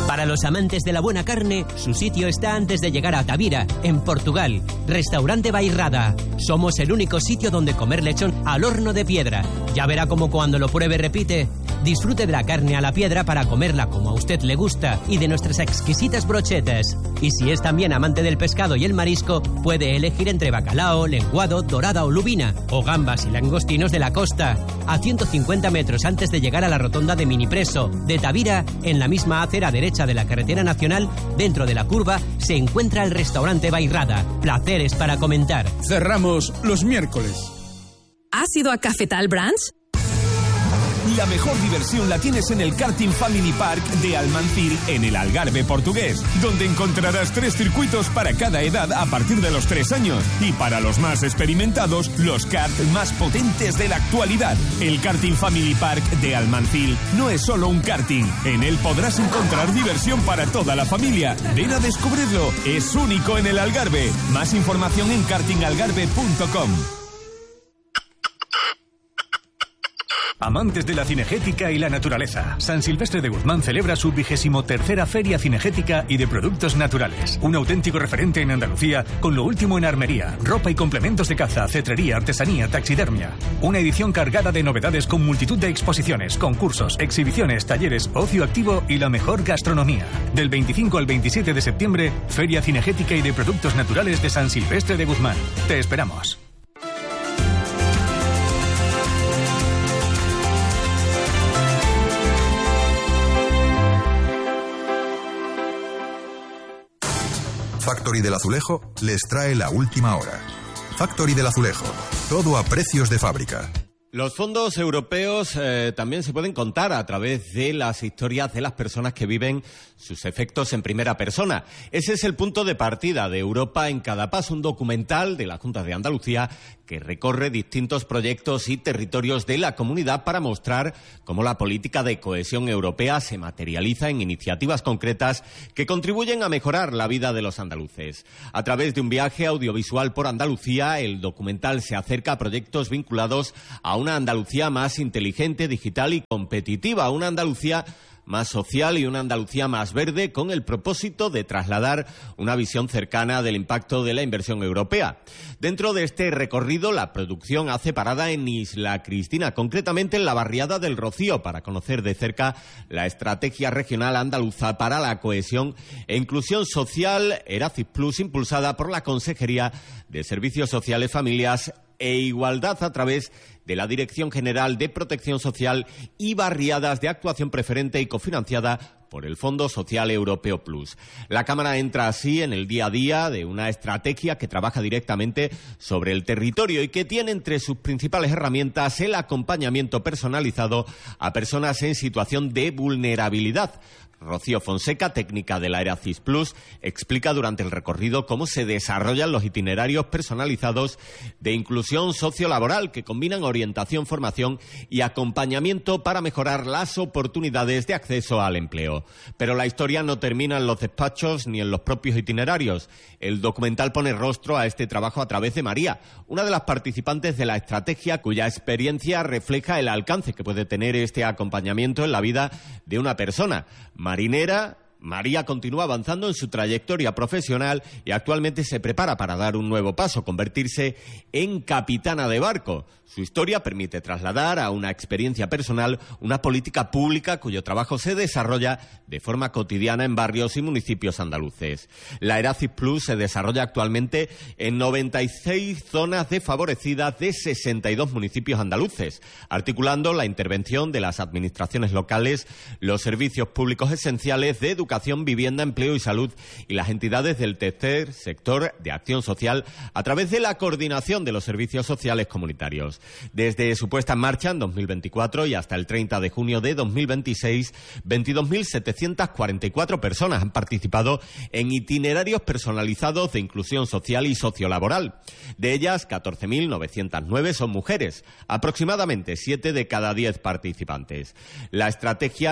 Para los amantes de la buena carne, su sitio está antes de llegar a Tavira, en Portugal. Restaurante Bairrada. Somos el único sitio donde comer lechón al horno de piedra. Ya verá cómo cuando lo pruebe repite. Disfrute de la carne a la piedra para comerla como a usted le gusta y de nuestras exquisitas brochetas. Y si es también amante del pescado y el marisco, puede elegir entre bacalao, lenguado, dorada o lubina, o gambas y langostinos de la costa. A 150 metros antes de llegar a la rotonda de Minipreso de Tavira, en la misma acera derecha de la carretera nacional, dentro de la curva, se encuentra el restaurante Bairrada. Placeres para comentar. Cerramos los miércoles. ¿Has ido a Cafetal Branch? La mejor diversión la tienes en el Karting Family Park de Almancil, en el Algarve portugués, donde encontrarás 3 circuitos para cada edad a partir de los 3 años. Y para los más experimentados, los karts más potentes de la actualidad. El Karting Family Park de Almancil no es solo un karting. En él podrás encontrar diversión para toda la familia. Ven a descubrirlo. Es único en el Algarve. Más información en kartingalgarve.com. Amantes de la cinegética y la naturaleza, San Silvestre de Guzmán celebra su 23ª Feria Cinegética y de Productos Naturales. Un auténtico referente en Andalucía con lo último en armería, ropa y complementos de caza, cetrería, artesanía, taxidermia. Una edición cargada de novedades con multitud de exposiciones, concursos, exhibiciones, talleres, ocio activo y la mejor gastronomía. Del 25 al 27 de septiembre, Feria Cinegética y de Productos Naturales de San Silvestre de Guzmán. Te esperamos. Factory del Azulejo les trae la última hora. Factory del Azulejo, todo a precios de fábrica. Los fondos europeos también se pueden contar a través de las historias de las personas que viven sus efectos en primera persona. Ese es el punto de partida de Europa en cada paso, un documental de la Junta de Andalucía que recorre distintos proyectos y territorios de la comunidad para mostrar cómo la política de cohesión europea se materializa en iniciativas concretas que contribuyen a mejorar la vida de los andaluces. A través de un viaje audiovisual por Andalucía, el documental se acerca a proyectos vinculados a una Andalucía más inteligente, digital y competitiva, una Andalucía más social y una Andalucía más verde, con el propósito de trasladar una visión cercana del impacto de la inversión europea. Dentro de este recorrido, la producción hace parada en Isla Cristina, concretamente en la barriada del Rocío, para conocer de cerca la estrategia regional andaluza para la cohesión e inclusión social Eracis Plus, impulsada por la Consejería de Servicios Sociales, Familias e Igualdad a través de la Dirección General de Protección Social y Barriadas de Actuación Preferente y cofinanciada por el Fondo Social Europeo Plus. La Cámara entra así en el día a día de una estrategia que trabaja directamente sobre el territorio y que tiene entre sus principales herramientas el acompañamiento personalizado a personas en situación de vulnerabilidad. Rocío Fonseca, técnica de la Eracis Plus, explica durante el recorrido cómo se desarrollan los itinerarios personalizados de inclusión sociolaboral que combinan orientación, formación y acompañamiento para mejorar las oportunidades de acceso al empleo. Pero la historia no termina en los despachos ni en los propios itinerarios. El documental pone rostro a este trabajo a través de María, una de las participantes de la estrategia cuya experiencia refleja el alcance que puede tener este acompañamiento en la vida de una persona. Marinera, María continúa avanzando en su trayectoria profesional y actualmente se prepara para dar un nuevo paso, convertirse en capitana de barco. Su historia permite trasladar a una experiencia personal una política pública cuyo trabajo se desarrolla de forma cotidiana en barrios y municipios andaluces. La Eracis Plus se desarrolla actualmente en 96 zonas desfavorecidas de 62 municipios andaluces, articulando la intervención de las administraciones locales, los servicios públicos esenciales de educación, vivienda, empleo y salud y las entidades del tercer sector de acción social a través de la coordinación de los servicios sociales comunitarios. Desde su puesta en marcha en 2024 y hasta el 30 de junio de 2026, 22.744 personas han participado en itinerarios personalizados de inclusión social y sociolaboral. De ellas, 14.909 son mujeres, aproximadamente 7 de cada 10 participantes. La estrategia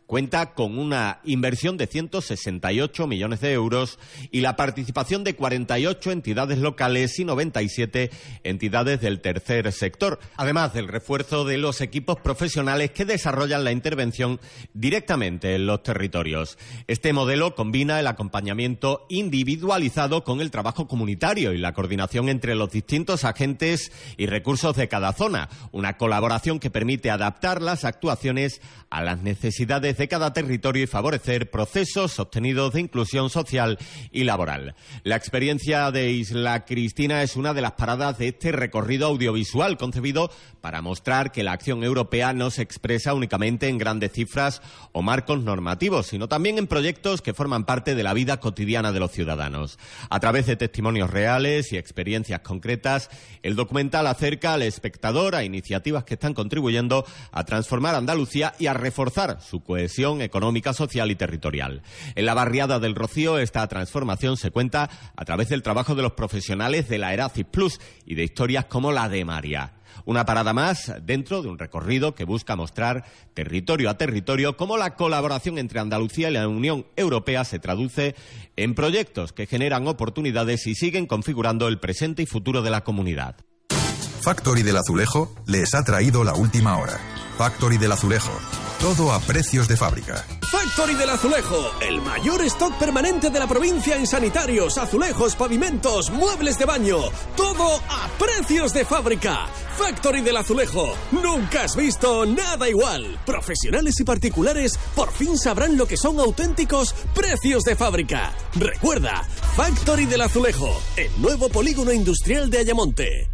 cuenta con una inversión de 168 millones de euros y la participación de 48 entidades locales y 97 entidades del tercer sector, además del refuerzo de los equipos profesionales que desarrollan la intervención directamente en los territorios. Este modelo combina el acompañamiento individualizado con el trabajo comunitario y la coordinación entre los distintos agentes y recursos de cada zona, una colaboración que permite adaptar las actuaciones a las necesidades de cada territorio y favorecer procesos sostenidos de inclusión social y laboral. La experiencia de Isla Cristina es una de las paradas de este recorrido audiovisual concebido para mostrar que la acción europea no se expresa únicamente en grandes cifras o marcos normativos, sino también en proyectos que forman parte de la vida cotidiana de los ciudadanos. A través de testimonios reales y experiencias concretas, el documental acerca al espectador a iniciativas que están contribuyendo a transformar Andalucía y a reforzar su cohesión económica, social y territorial. En la barriada del Rocío, esta transformación se cuenta a través del trabajo de los profesionales de la Eracis Plus y de historias como la de María. Una parada más dentro de un recorrido que busca mostrar territorio a territorio cómo la colaboración entre Andalucía y la Unión Europea se traduce en proyectos que generan oportunidades y siguen configurando el presente y futuro de la comunidad. Factory del Azulejo les ha traído la última hora. Factory del Azulejo. Todo a precios de fábrica. Factory del Azulejo, el mayor stock permanente de la provincia en sanitarios, azulejos, pavimentos, muebles de baño. Todo a precios de fábrica. Factory del Azulejo. Nunca has visto nada igual. Profesionales y particulares por fin sabrán lo que son auténticos precios de fábrica. Recuerda, Factory del Azulejo, el nuevo polígono industrial de Ayamonte.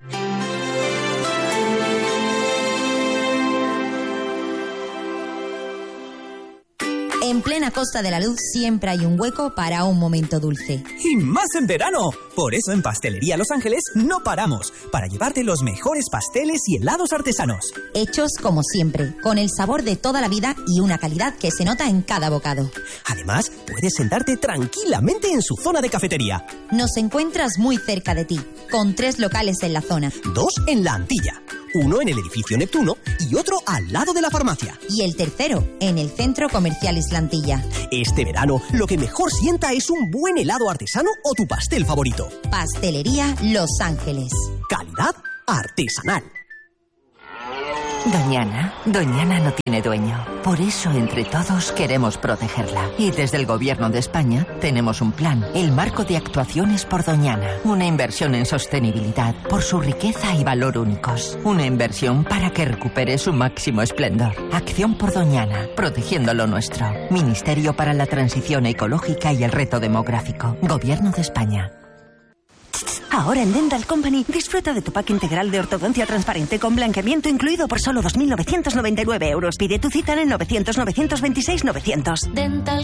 En plena Costa de la Luz siempre hay un hueco para un momento dulce. ¡Y más en verano! Por eso en Pastelería Los Ángeles no paramos, para llevarte los mejores pasteles y helados artesanos. Hechos como siempre, con el sabor de toda la vida y una calidad que se nota en cada bocado. Además, puedes sentarte tranquilamente en su zona de cafetería. Nos encuentras muy cerca de ti, con 3 locales en la zona. 2 en La Antilla, 1 en el edificio Neptuno y otro al lado de la farmacia. Y el tercero, en el Centro Comercial Islantilla. Este verano, lo que mejor sienta es un buen helado artesano o tu pastel favorito. Pastelería Los Ángeles. Calidad artesanal. Doñana no tiene dueño. Por eso, entre todos, queremos protegerla. Y desde el Gobierno de España tenemos un plan, el Marco de Actuaciones por Doñana. Una inversión en sostenibilidad, por su riqueza y valor únicos. Una inversión para que recupere su máximo esplendor. Acción por Doñana, protegiendo lo nuestro. Ministerio para la Transición Ecológica y el Reto Demográfico. Gobierno de España. Ahora en Dental Company disfruta de tu pack integral de ortodoncia transparente con blanqueamiento incluido por solo 2.999 euros. Pide tu cita en el 900 926 900. Dental